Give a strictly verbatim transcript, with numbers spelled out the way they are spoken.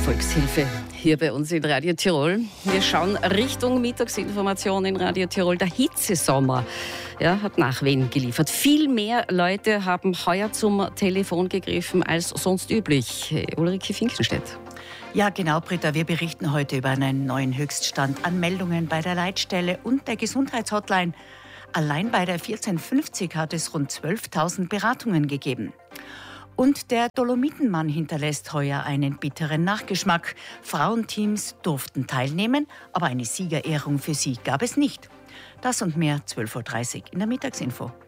Volkshilfe hier bei uns in Radio Tirol. Wir schauen Richtung Mittagsinformation in Radio Tirol. Der Hitzesommer ja, hat Nachwehen geliefert. Viel mehr Leute haben heuer zum Telefon gegriffen als sonst üblich. Ulrike Finkenstedt. Ja, genau, Britta. Wir berichten heute über einen neuen Höchststand an Meldungen bei der Leitstelle und der Gesundheitshotline. Allein bei der vierzehn fünfzig hat es rund zwölftausend Beratungen gegeben. Und der Dolomitenmann hinterlässt heuer einen bitteren Nachgeschmack. Frauenteams durften teilnehmen, aber eine Siegerehrung für sie gab es nicht. Das und mehr zwölf Uhr dreißig in der Mittagsinfo.